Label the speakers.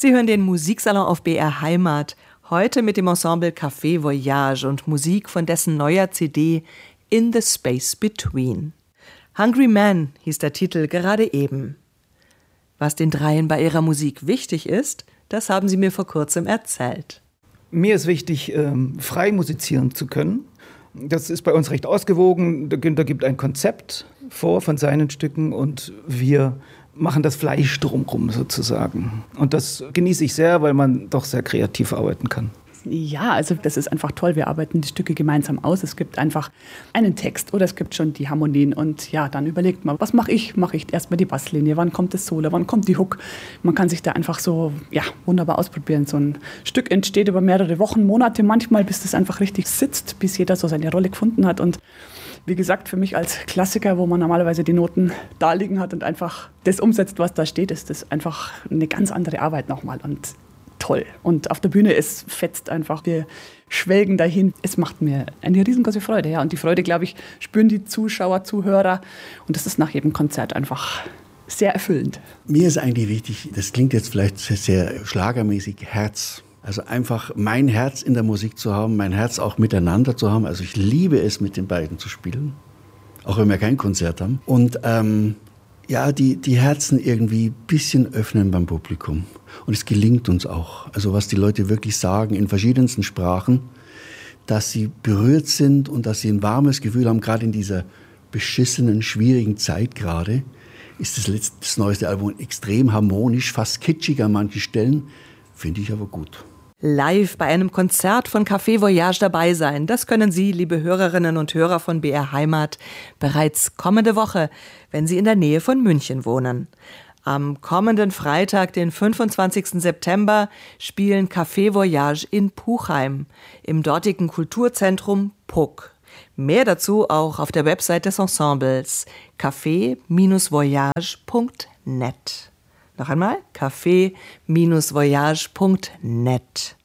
Speaker 1: Sie hören den Musiksalon auf BR Heimat. Heute mit dem Ensemble Café Voyage und Musik von dessen neuer CD In the Space Between. Hungry Man hieß der Titel gerade eben. Was den Dreien bei ihrer Musik wichtig ist, das haben sie mir vor kurzem erzählt.
Speaker 2: Mir ist wichtig, frei musizieren zu können. Das ist bei uns recht ausgewogen. Der Günther gibt ein Konzept vor von seinen Stücken und wir machen das Fleisch drumherum sozusagen. Und das genieße ich sehr, weil man doch sehr kreativ arbeiten kann.
Speaker 3: Ja, also das ist einfach toll. Wir arbeiten die Stücke gemeinsam aus. Es gibt einfach einen Text oder es gibt schon die Harmonien. Und ja, dann überlegt man, was mache ich? Mache ich erstmal die Basslinie? Wann kommt das Solo? Wann kommt die Hook? Man kann sich da einfach so wunderbar ausprobieren. So ein Stück entsteht über mehrere Wochen, Monate manchmal, bis das einfach richtig sitzt, bis jeder so seine Rolle gefunden hat. Und wie gesagt, für mich als Klassiker, wo man normalerweise die Noten da liegen hat und einfach das umsetzt, was da steht, ist das einfach eine ganz andere Arbeit nochmal und toll. Und auf der Bühne, es fetzt einfach, wir schwelgen dahin. Es macht mir eine riesengroße Freude. Ja. Und die Freude, glaube ich, spüren die Zuschauer, Zuhörer. Und das ist nach jedem Konzert einfach sehr erfüllend.
Speaker 4: Mir ist eigentlich wichtig, das klingt jetzt vielleicht sehr schlagermäßig, Herz. Also einfach mein Herz in der Musik zu haben, mein Herz auch miteinander zu haben. Also ich liebe es, mit den beiden zu spielen, auch wenn wir kein Konzert haben. Und die Herzen irgendwie ein bisschen öffnen beim Publikum. Und es gelingt uns auch. Also was die Leute wirklich sagen in verschiedensten Sprachen, dass sie berührt sind und dass sie ein warmes Gefühl haben, gerade in dieser beschissenen, schwierigen Zeit gerade, ist das neueste Album extrem harmonisch, fast kitschig an manchen Stellen, finde ich aber gut.
Speaker 1: Live bei einem Konzert von Café Voyage dabei sein. Das können Sie, liebe Hörerinnen und Hörer von BR Heimat, bereits kommende Woche, wenn Sie in der Nähe von München wohnen. Am kommenden Freitag, den 25. September, spielen Café Voyage in Puchheim, im dortigen Kulturzentrum Puck. Mehr dazu auch auf der Website des Ensembles café-voyage.net. Noch einmal, café-voyage.net.